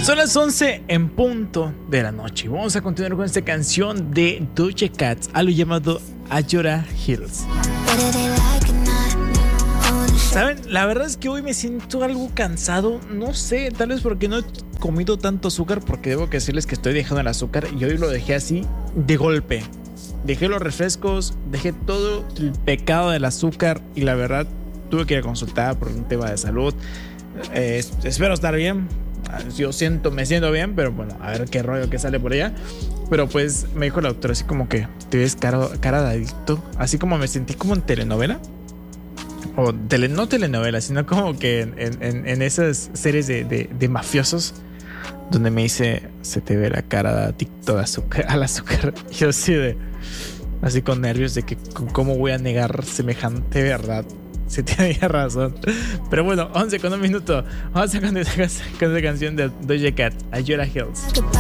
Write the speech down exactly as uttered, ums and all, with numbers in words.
Son las once en punto de la noche. Vamos a continuar con esta canción de Doja Cat, algo llamado Ayora Hills. ¿Saben? La verdad es que hoy me siento algo cansado. No sé, tal vez porque no he comido tanto azúcar, porque debo que decirles que estoy dejando el azúcar y hoy lo dejé así de golpe. Dejé los refrescos, dejé todo el pecado del azúcar y la verdad tuve que ir a consultar por un tema de salud. Eh, espero estar bien. Yo siento, me siento bien, pero bueno, a ver qué rollo que sale por allá. Pero pues me dijo el doctor así como que te ves cara, cara de adicto, así como me sentí como en telenovela. O tele, no telenovela, sino como que en, en, en esas series de, de, de mafiosos, donde me dice, se te ve la cara adicto al azúcar, al azúcar. Y yo así de, así con nervios de que cómo voy a negar semejante verdad. Si tenía razón. Pero bueno, once con un minuto. Vamos a con esta, con esta canción de Doja Cat, Ayora Hills.